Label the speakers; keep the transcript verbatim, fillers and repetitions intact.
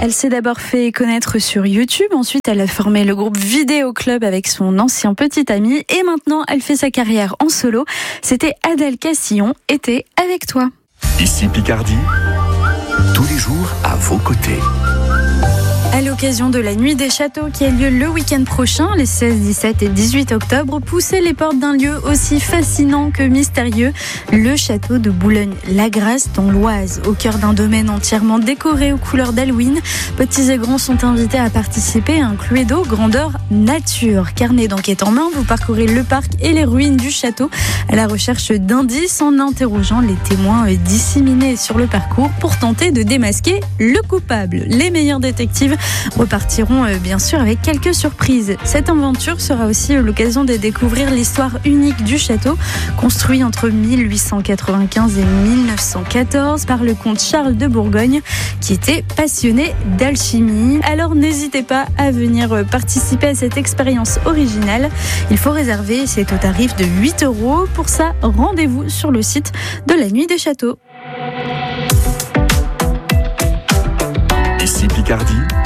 Speaker 1: Elle s'est d'abord fait connaître sur YouTube, ensuite elle a formé le groupe Vidéo Club avec son ancien petit ami et maintenant elle fait sa carrière en solo. C'était Adèle Castillon, Été avec toi.
Speaker 2: Ici Picardie, tous les jours à vos côtés.
Speaker 1: À l'occasion de la Nuit des Châteaux qui a lieu le week-end prochain, les seize, dix-sept et dix-huit octobre, poussez les portes d'un lieu aussi fascinant que mystérieux, le château de Boulogne-la-Grasse dans l'Oise, au cœur d'un domaine entièrement décoré aux couleurs d'Halloween. Petits et grands sont invités à participer à un cluedo grandeur nature. Carnet d'enquête en main, vous parcourez le parc et les ruines du château à la recherche d'indices en interrogeant les témoins disséminés sur le parcours pour tenter de démasquer le coupable. Les meilleurs détectives repartiront euh, bien sûr avec quelques surprises. Cette aventure sera aussi l'occasion de découvrir l'histoire unique du château, construit entre mille huit cent quatre-vingt-quinze et mille neuf cent quatorze par le comte Charles de Bourgogne, qui était passionné d'alchimie. Alors n'hésitez pas à venir participer à cette expérience originale. Il faut réserver, c'est au tarif de huit euros. Pour ça, rendez-vous sur le site de la Nuit des Châteaux.
Speaker 2: Ici Picardie,